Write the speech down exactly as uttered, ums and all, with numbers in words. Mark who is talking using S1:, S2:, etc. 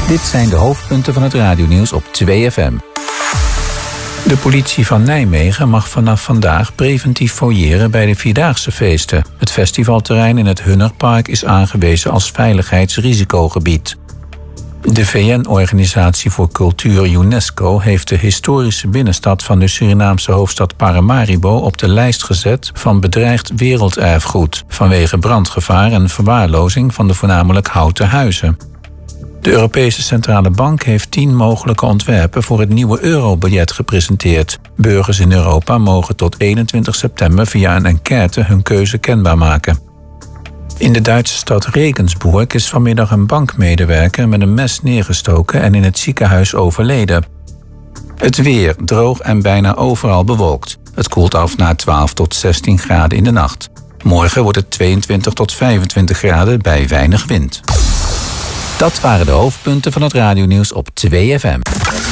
S1: Dit zijn de hoofdpunten van het radionieuws op twee F M. De politie van Nijmegen mag vanaf vandaag preventief fouilleren bij de Vierdaagse feesten. Het festivalterrein in het Hunnerpark is aangewezen als veiligheidsrisicogebied. De V N-organisatie voor Cultuur UNESCO heeft de historische binnenstad van de Surinaamse hoofdstad Paramaribo op de lijst gezet van bedreigd werelderfgoed vanwege brandgevaar en verwaarlozing van de voornamelijk houten huizen. De Europese Centrale Bank heeft tien mogelijke ontwerpen voor het nieuwe eurobiljet gepresenteerd. Burgers in Europa mogen tot eenentwintig september via een enquête hun keuze kenbaar maken. In de Duitse stad Regensburg is vanmiddag een bankmedewerker met een mes neergestoken en in het ziekenhuis overleden. Het weer droog en bijna overal bewolkt. Het koelt af naar twaalf tot zestien graden in de nacht. Morgen wordt het tweeëntwintig tot vijfentwintig graden bij weinig wind. Dat waren de hoofdpunten van het radionieuws op twee F M.